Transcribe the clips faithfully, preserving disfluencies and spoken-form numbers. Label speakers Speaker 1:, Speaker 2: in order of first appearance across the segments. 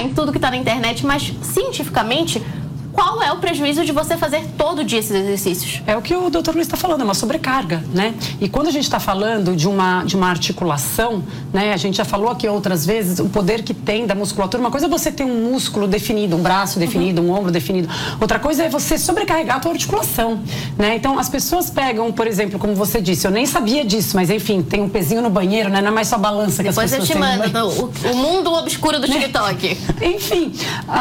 Speaker 1: em tudo que tá na internet, mas cientificamente, qual é o prejuízo de você fazer todo dia esses exercícios?
Speaker 2: É o que o doutor Luiz está falando, é uma sobrecarga, né? E quando a gente está falando de uma, de uma articulação, né? A gente já falou aqui outras vezes, o poder que tem da musculatura. Uma coisa é você ter um músculo definido, um braço definido, uhum. um ombro definido. Outra coisa é você sobrecarregar a tua articulação, né? Então, as pessoas pegam, por exemplo, como você disse, eu nem sabia disso, mas enfim, tem um pezinho no banheiro, né? Não é mais só balança que
Speaker 1: Depois
Speaker 2: as pessoas
Speaker 1: eu te
Speaker 2: têm.
Speaker 1: mando o, o mundo obscuro do TikTok.
Speaker 2: Enfim,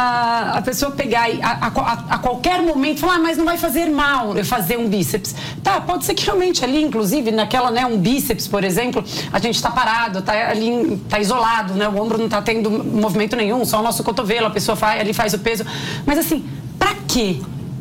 Speaker 2: a, a pessoa pegar e a, a, A, a qualquer momento falar, ah, mas não vai fazer mal eu fazer um bíceps. Tá, pode ser que realmente ali, inclusive, naquela, né, um bíceps, por exemplo, a gente tá parado, tá ali, tá isolado, né, o ombro não tá tendo movimento nenhum, só o nosso cotovelo, a pessoa faz, ali faz o peso. Mas assim, pra quê?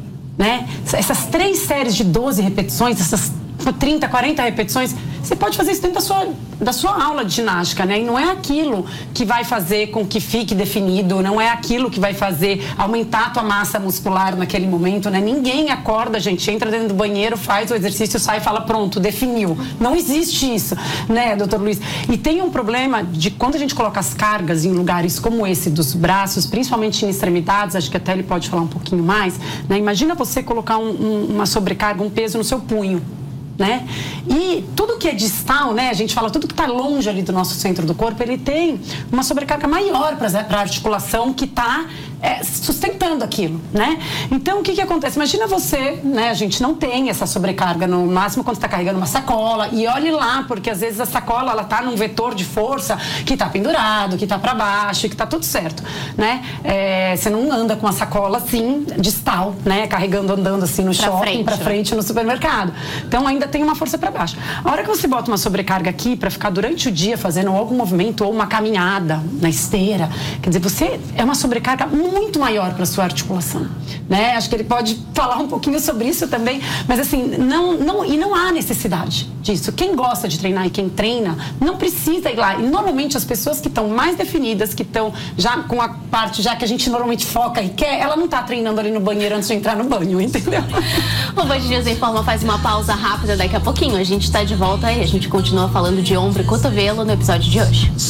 Speaker 2: Né? Essas três séries de doze repetições, essas trinta, quarenta repetições, você pode fazer isso dentro da sua, da sua aula de ginástica, né? E não é aquilo que vai fazer com que fique definido, não é aquilo que vai fazer aumentar a tua massa muscular naquele momento, né? Ninguém acorda, gente, entra dentro do banheiro, faz o exercício, sai e fala, pronto, definiu. Não existe isso, né, doutor Luiz? E tem um problema de quando a gente coloca as cargas em lugares como esse dos braços, principalmente em extremidades, acho que até ele pode falar um pouquinho mais, né? Imagina você colocar um, um, uma sobrecarga, um peso no seu punho. Né? E tudo que é distal, né? A gente fala tudo que está longe ali do nosso centro do corpo, ele tem uma sobrecarga maior para a articulação que está é, sustentando aquilo, né? Então, o que que acontece? Imagina você, né? A gente não tem essa sobrecarga no máximo quando está carregando uma sacola e olhe lá, porque às vezes a sacola ela tá num vetor de força que está pendurado, que está para baixo, que está tudo certo, né? É, você não anda com a sacola assim, distal, né? Carregando, andando assim no
Speaker 1: pra
Speaker 2: shopping, para
Speaker 1: frente,
Speaker 2: frente no supermercado. Então, ainda tem uma força para baixo. A hora que você bota uma sobrecarga aqui para ficar durante o dia fazendo algum movimento ou uma caminhada na esteira, quer dizer, você é uma sobrecarga muito maior para sua articulação, né? Acho que ele pode falar um pouquinho sobre isso também, mas assim, não, não, e não há necessidade disso. Quem gosta de treinar e quem treina, não precisa ir lá. E normalmente as pessoas que estão mais definidas, que estão já com a parte já que a gente normalmente foca e quer, ela não está treinando ali no banheiro antes de entrar no banho, entendeu?
Speaker 1: O Band News Informa faz uma pausa rápida. Daqui a pouquinho a gente está de volta e a gente continua falando de ombro e cotovelo no episódio de hoje.